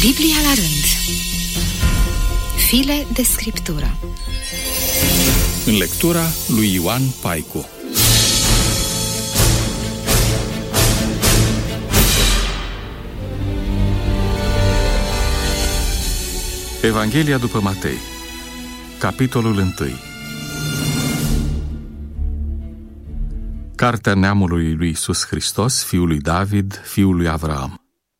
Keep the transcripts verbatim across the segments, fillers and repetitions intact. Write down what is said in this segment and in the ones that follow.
Biblia la rând. File de scriptură. În lectura lui Ioan Paicu. Evanghelia după Matei, capitolul unu. Cartea neamului lui Iisus Hristos, fiul lui David, fiul lui Avraam.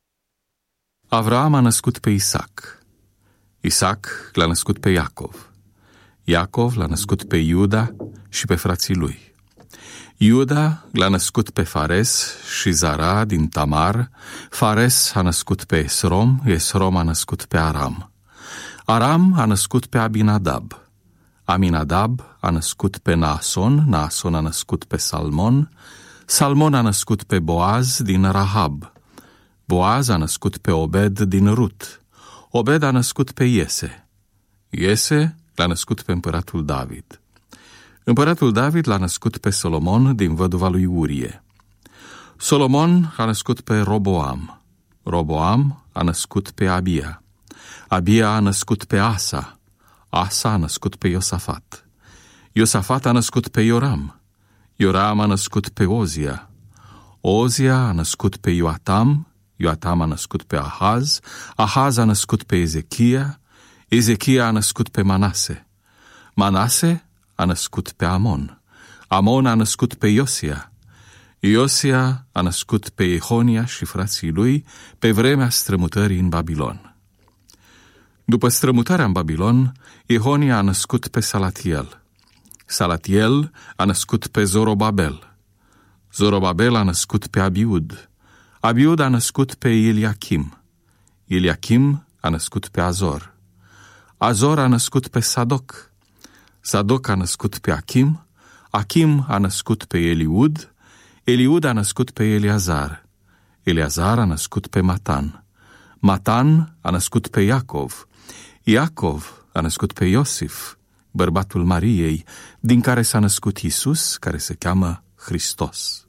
Avraam a născut pe Isaac. Isaac l-a născut pe Iacov. Iacov l-a născut pe Iuda și pe frații lui. Iuda l-a născut pe Fares și Zara din Tamar. Fares a născut pe Esrom, Esrom a născut pe Aram. Aram a născut pe Aminadab. Aminadab a născut pe Naason, Naason a născut pe Salmon, Salmon a născut pe Boaz din Rahab. Boaz a născut pe Obed din Rut. Obed a născut pe Iese. Iese l-a născut pe împăratul David. Împăratul David l-a născut pe Solomon din văduva lui Urie. Solomon a născut pe Roboam. Roboam a născut pe Abia. Abia a născut pe Asa. Asa a născut pe Iosafat. Iosafat a născut pe Ioram. Ioram a născut pe Ozia. Ozia a născut pe Ioatam. Ioatam a născut pe Ahaz. Ahaz a născut pe Ezechia. Ezechia a născut pe Manase. Manase a născut pe Amon. Amon a născut pe Iosia. Iosia a născut pe Ehonia și frații lui pe vremea strămutării în Babilon. După strămutarea în Babilon, Ehonia a născut pe Salatiel. Salatiel a născut pe Zorobabel. Zorobabel a născut pe Abiud. Abiud a născut pe Eliachim. Eliachim a născut pe Azor. Azor a născut pe Sadoc. Sadoc a născut pe Achim. Achim a născut pe Eliud. Eliud a născut pe Eleazar. Eleazar a născut pe Matan. Matan a născut pe Iacov. Iacov a născut pe Iosif, bărbatul Mariei, din care s-a născut Iisus, care se cheamă Hristos.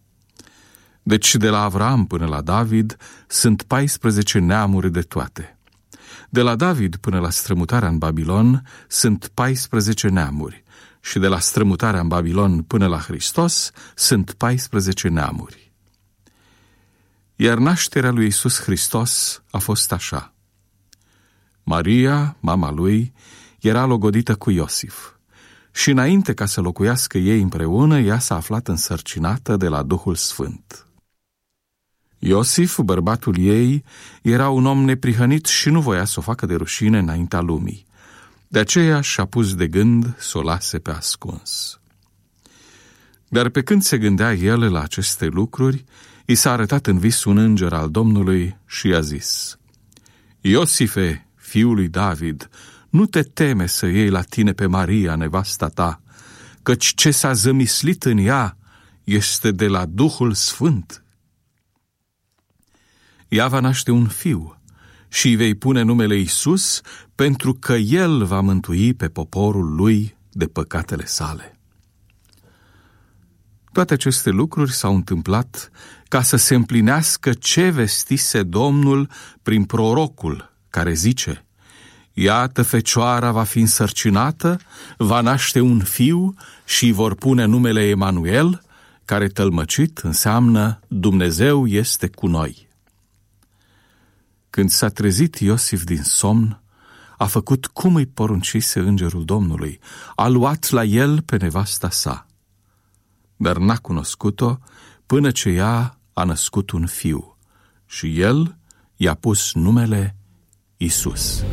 Deci de la Avraam până la David sunt paisprezece neamuri de toate. De la David până la strămutarea în Babilon sunt paisprezece neamuri și de la strămutarea în Babilon până la Hristos sunt paisprezece neamuri. Iar nașterea lui Iisus Hristos a fost așa. Maria, mama lui, era logodită cu Iosif și înainte ca să locuiască ei împreună, ea s-a aflat însărcinată de la Duhul Sfânt. Iosif, bărbatul ei, era un om neprihănit și nu voia să o facă de rușine înaintea lumii. De aceea și-a pus de gând să o lase pe ascuns. Dar pe când se gândea el la aceste lucruri, i s-a arătat în vis un înger al Domnului și i-a zis: Iosife, fiul lui David, nu te teme să iei la tine pe Maria, nevasta ta, căci ce s-a zămislit în ea este de la Duhul Sfânt. Ea va naște un fiu și îi vei pune numele Iisus, pentru că el va mântui pe poporul lui de păcatele sale. Toate aceste lucruri s-au întâmplat ca să se împlinească ce vestise Domnul prin prorocul, care zice: Iată, fecioara va fi însărcinată, va naște un fiu și îi vor pune numele Emanuel, care tălmăcit înseamnă Dumnezeu este cu noi. Când s-a trezit Iosif din somn, a făcut cum îi poruncise îngerul Domnului, a luat la el pe nevasta sa. Dar n-a cunoscut-o până ce ea a născut un fiu și el i-a pus numele Iisus.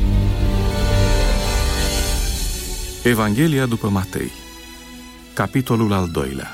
Evanghelia după Matei, capitolul al doilea.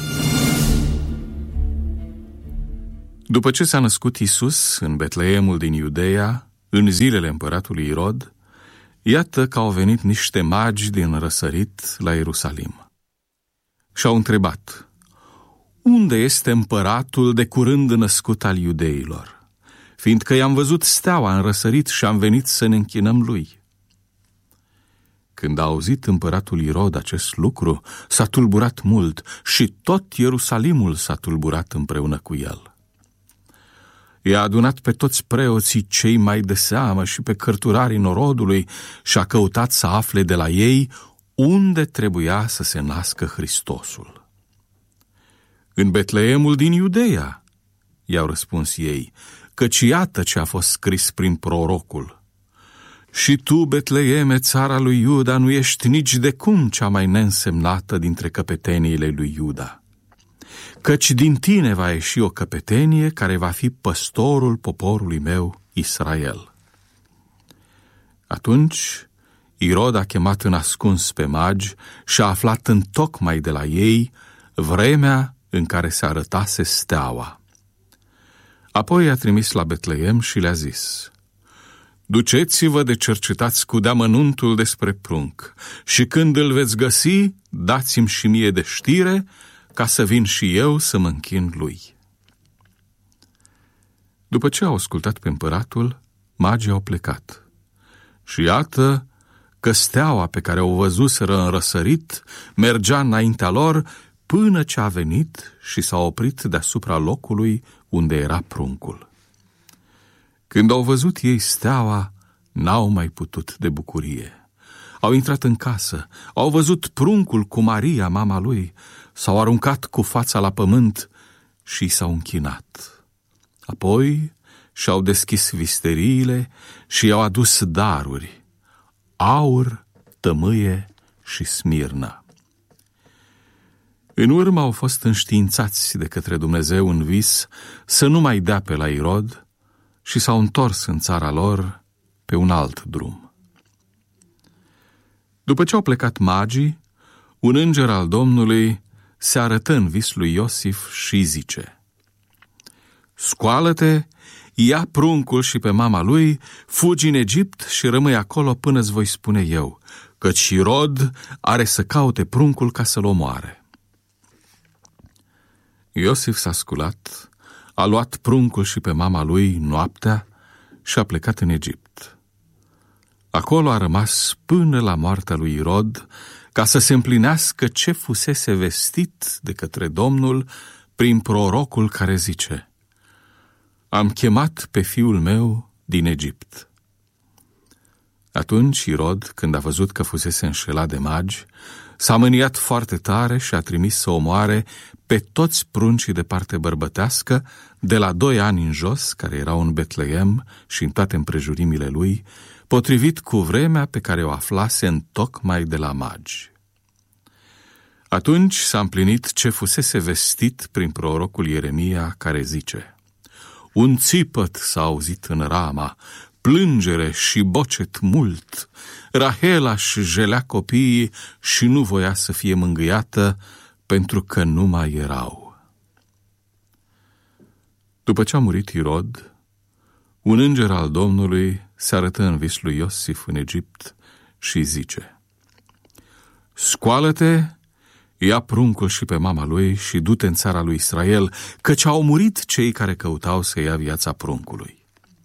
După ce s-a născut Iisus în Betleemul din Iudeea, în zilele împăratului Irod, iată că au venit niște magi din răsărit la Ierusalim. Și-au întrebat: Unde este împăratul de curând născut al iudeilor? Fiindcă i-am văzut steaua în răsărit și am venit să ne închinăm lui. Când a auzit împăratul Irod acest lucru, s-a tulburat mult și tot Ierusalimul s-a tulburat împreună cu el. I-a adunat pe toți preoții cei mai de seamă și pe cărturarii norodului și a căutat să afle de la ei unde trebuia să se nască Hristosul. În Betleemul din Iudeea, i-au răspuns ei, căci iată ce a fost scris prin prorocul. Și tu, Betleeme, țara lui Iuda, nu ești nici de cum cea mai neînsemnată dintre căpeteniile lui Iuda, căci din tine va ieși o căpetenie care va fi păstorul poporului meu, Israel. Atunci Irod a chemat în ascuns pe magi și a aflat întocmai de la ei vremea în care se arătase steaua. Apoi a trimis la Betleem și le-a zis: duceți-vă de cercetați cu deamănuntul despre prunc și când îl veți găsi, dați-mi și mie de știre, ca să vin și eu să mă închin lui. După ce au ascultat pe împăratul, magii au plecat. Și iată că steaua pe care o văzuseră în răsărit mergea înaintea lor până ce a venit și s-a oprit deasupra locului unde era pruncul. Când au văzut ei steaua, n-au mai putut de bucurie. Au intrat în casă, au văzut pruncul cu Maria, mama lui, s-au aruncat cu fața la pământ și s-au închinat. Apoi și-au deschis visteriile și i-au adus daruri: aur, tămâie și smirnă. În urmă au fost înștiințați de către Dumnezeu în vis să nu mai dea pe la Irod și s-au întors în țara lor pe un alt drum. După ce au plecat magii, un înger al Domnului se arătă în vis lui Iosif și zice: scoală-te, ia pruncul și pe mama lui, fugi în Egipt și rămâi acolo până-ți voi spune eu, căci Irod are să caute pruncul ca să-l omoare. Iosif s-a sculat, a luat pruncul și pe mama lui noaptea și a plecat în Egipt. Acolo a rămas până la moartea lui Irod, ca să se împlinească ce fusese vestit de către Domnul prin prorocul care zice: am chemat pe fiul meu din Egipt. Atunci Irod, când a văzut că fusese înșelat de magi, s-a mâniat foarte tare și a trimis să omoare pe toți pruncii de parte bărbătească, de la doi ani în jos, care erau în Betleem și în toate împrejurimile lui, potrivit cu vremea pe care o aflase întocmai de la magi. Atunci s-a împlinit ce fusese vestit prin prorocul Ieremia, care zice: un țipăt s-a auzit în Rama, plângere și bocet mult. Rahela își jelea copiii și nu voia să fie mângâiată, pentru că nu mai erau. După ce a murit Irod, un înger al Domnului se arătă în vis lui Iosif în Egipt și zice: scoală-te, ia pruncul și pe mama lui și du-te în țara lui Israel, căci au murit cei care căutau să ia viața pruncului.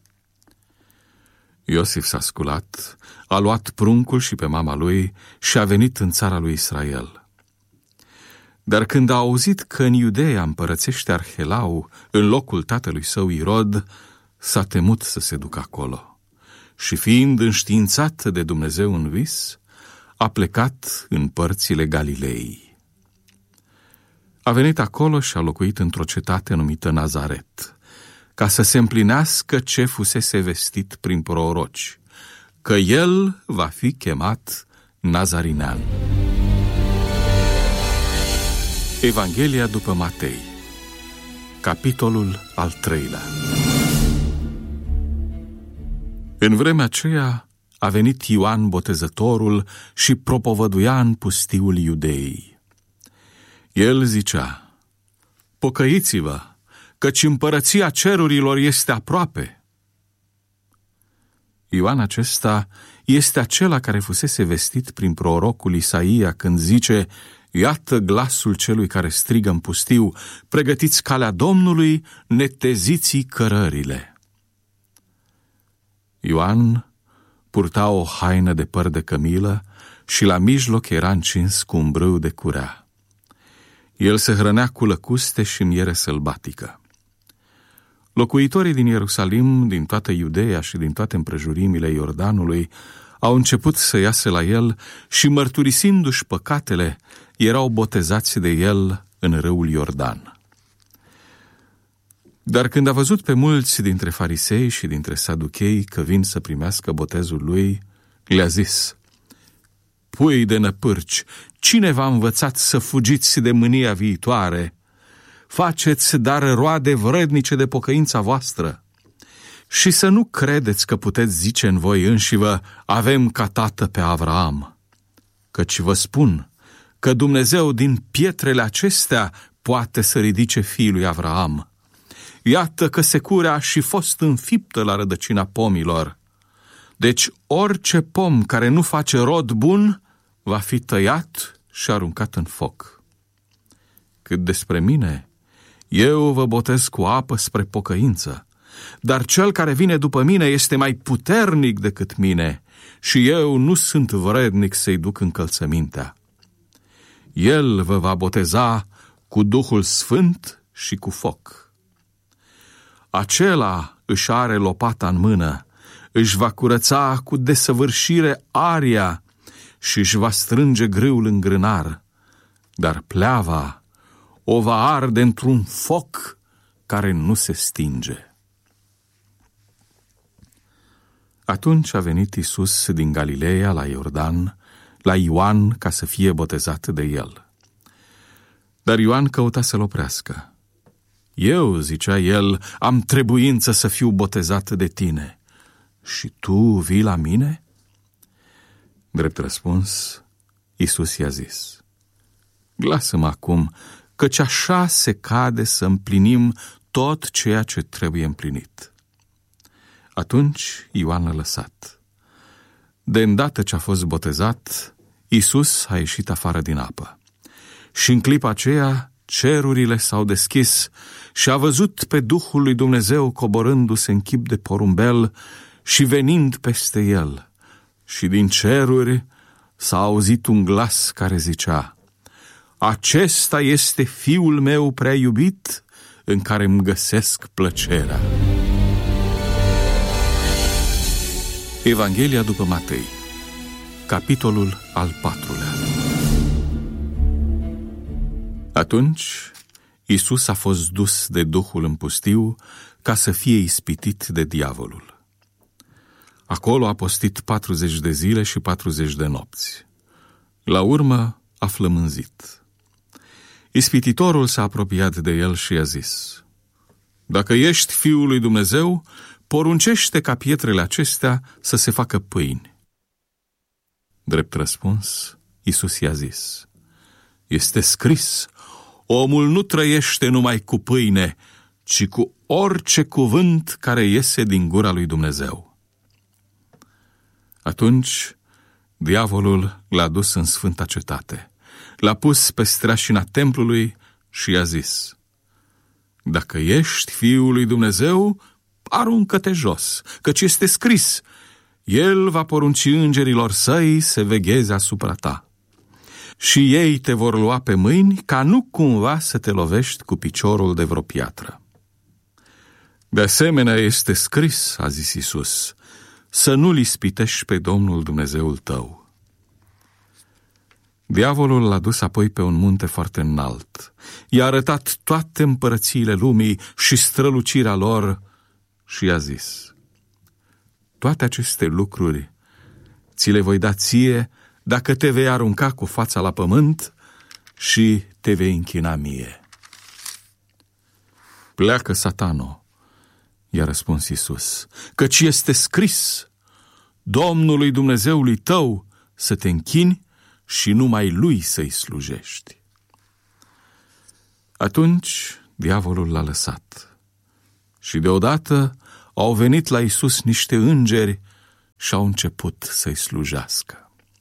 Iosif s-a sculat, a luat pruncul și pe mama lui și a venit în țara lui Israel. Dar când a auzit că în Iudeea împărățește Arhelau în locul tatălui său Irod, s-a temut să se ducă acolo și, fiind înștiințat de Dumnezeu în vis, a plecat în părțile Galilei. A venit acolo și a locuit într-o cetate numită Nazaret, ca să se împlinească ce fusese vestit prin proroci, că el va fi chemat Nazarinean. Evanghelia după Matei, capitolul al treilea. În vremea aceea a venit Ioan Botezătorul și propovăduia în pustiul Iudeii. El zicea: pocăiți-vă, căci împărăția cerurilor este aproape. Ioan acesta este acela care fusese vestit prin prorocul Isaia când zice: iată glasul celui care strigă în pustiu, pregătiți calea Domnului, neteziți cărările. Ioan purta o haină de păr de cămilă și la mijloc era încins cu un brâu de curea. El se hrănea cu lăcuste și miere sălbatică. Locuitorii din Ierusalim, din toată Iudeea și din toate împrejurimile Iordanului, au început să iasă la el și, mărturisindu-și păcatele, erau botezați de el în râul Iordan. Dar când a văzut pe mulți dintre farisei și dintre saduchei că vin să primească botezul lui, le-a zis: Pui de năpârci, cine v-a învățat să fugiți de mânia viitoare? Faceți dar roade vrednice de pocăința voastră. Și să nu credeți că puteți zice în voi înșivă: avem ca tată pe Avraam. Căci vă spun că Dumnezeu din pietrele acestea poate să ridice fiul lui Avraam. Iată că securea a și fost înfiptă la rădăcina pomilor. Deci orice pom care nu face rod bun va fi tăiat și aruncat în foc. Cât despre mine, eu vă botez cu apă spre pocăință, dar cel care vine după mine este mai puternic decât mine și eu nu sunt vrednic să-i duc încălțămintea. El vă va boteza cu Duhul Sfânt și cu foc. Acela își are lopata în mână, își va curăța cu desăvârșire aria și își va strânge grâul în grânar, dar pleava o va arde într-un foc care nu se stinge. Atunci a venit Iisus din Galileea la Iordan, la Ioan, ca să fie botezat de el. Dar Ioan căuta să-l oprească. Eu, zicea el, am trebuință să fiu botezat de tine. Și tu vii la mine? Drept răspuns, Iisus i-a zis: Lasă-mă acum, căci așa se cade să împlinim tot ceea ce trebuie împlinit. Atunci Ioan l-a lăsat. De îndată ce a fost botezat, Iisus a ieșit afară din apă. Și în clipa aceea cerurile s-au deschis și a văzut pe Duhul lui Dumnezeu coborându-se în chip de porumbel și venind peste el. Și din ceruri s-a auzit un glas care zicea: Acesta este Fiul meu prea iubit, în care îmi găsesc plăcerea. Evanghelia după Matei, capitolul al patrulea. Atunci Iisus a fost dus de Duhul în pustiu ca să fie ispitit de diavolul. Acolo a postit patruzeci de zile și patruzeci de nopți. La urmă a flămânzit. Ispititorul s-a apropiat de el și i-a zis: Dacă ești Fiul lui Dumnezeu, poruncește ca pietrele acestea să se facă pâini. Drept răspuns, Iisus i-a zis: Este scris, omul nu trăiește numai cu pâine, ci cu orice cuvânt care iese din gura lui Dumnezeu. Atunci, diavolul l-a dus în sfânta cetate, l-a pus pe streașina templului și i-a zis: Dacă ești Fiul lui Dumnezeu, aruncă-te jos, căci este scris: El va porunci îngerilor săi să vegheze asupra ta. Și ei te vor lua pe mâini, ca nu cumva să te lovești cu piciorul de vreo piatră. De asemenea este scris, a zis Iisus, să nu-L ispitești pe Domnul Dumnezeul tău. Diavolul l-a dus apoi pe un munte foarte înalt, i-a arătat toate împărățiile lumii și strălucirea lor și i-a zis: Toate aceste lucruri ți le voi da ție dacă te vei arunca cu fața la pământ și te vei închina mie. Pleacă, Satano, i-a răspuns Iisus, căci este scris: Domnului Dumnezeului tău să te închini și numai Lui să-i slujești. Atunci diavolul l-a lăsat și deodată au venit la Iisus niște îngeri și au început să-i slujească.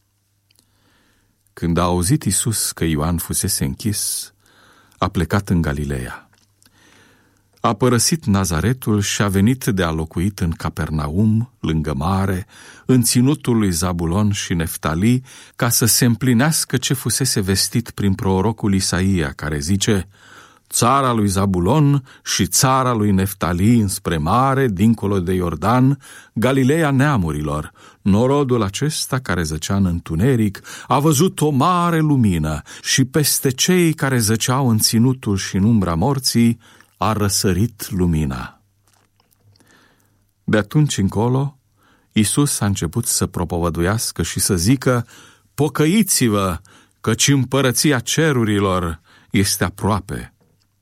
Când a auzit Iisus că Ioan fusese închis, a plecat în Galileea. A părăsit Nazaretul și a venit de a locuit în Capernaum, lângă mare, în ținutul lui Zabulon și Neftali, ca să se împlinească ce fusese vestit prin prorocul Isaia, care zice: țara lui Zabulon și țara lui Neftali înspre mare, dincolo de Iordan, Galileea neamurilor. Norodul acesta care zăcea în întuneric a văzut o mare lumină și peste cei care zăceau în ținutul și în umbra morții a răsărit lumina. De atunci încolo, Iisus a început să propovăduiască și să zică: pocăiți-vă, căci împărăția cerurilor este aproape.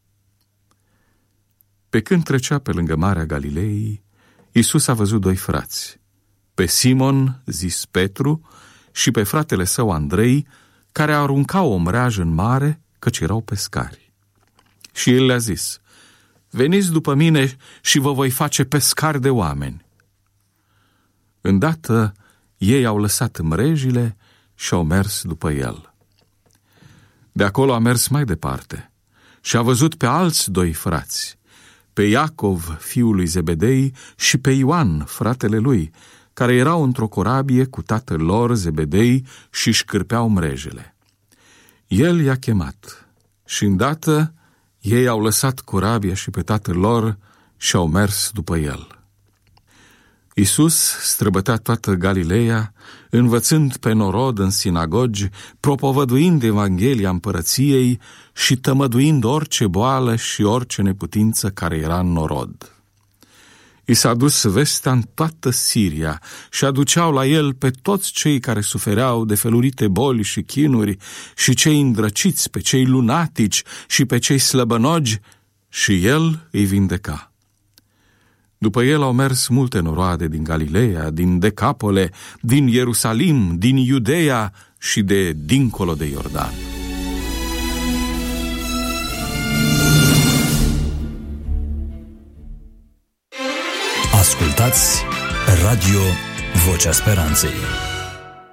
Pe când trecea pe lângă Marea Galilei, Iisus a văzut doi frați, pe Simon, zis Petru, și pe fratele său Andrei, care aruncau o mreajă în mare, căci erau pescari. Și el le-a zis: veniți după mine și vă voi face pescari de oameni. Îndată ei au lăsat mrejile și au mers după el. De acolo a mers mai departe și a văzut pe alți doi frați, pe Iacov, fiul lui Zebedei, și pe Ioan, fratele lui, care erau într-o corabie cu tatăl lor, Zebedei, și șcârpeau mrejele. El i-a chemat și îndată ei au lăsat corabia și pe tatăl lor și au mers după el. Iisus străbătea toată Galileea, învățând pe norod în sinagogi, propovăduind Evanghelia împărăției și tămăduind orice boală și orice neputință care era în norod. I s-a dus vestea în toată Siria și aduceau la el pe toți cei care sufereau de felurite boli și chinuri, și cei îndrăciți, pe cei lunatici și pe cei slăbănogi, și el îi vindeca. După el au mers multe noroade din Galileea, din Decapole, din Ierusalim, din Iudeea și de dincolo de Iordan. Ascultați Radio Vocea Speranței.